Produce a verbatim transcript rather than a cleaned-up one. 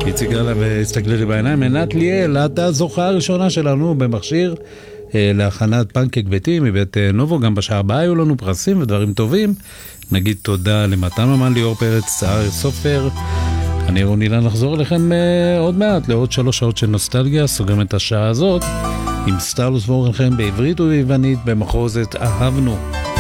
איציק גלה והסתכלי לי בעיניים. עינת ליאל, את הזוכה הראשונה שלנו במכשיר אה, להכנת פנקק ביתי מבית אה, נובו. גם בשעה הבאה היו לנו פרסים ודברים טובים. נגיד תודה למתן ממן, ליאור פרץ, אריה סופר. אני רונילה, נחזור אליכם אה, עוד מעט לעוד שלוש שעות של נוסטלגיה. סוגרים את השעה הזאת עם סטארלוס ואורנכם בעברית וביוונית במחוזת אהבנו.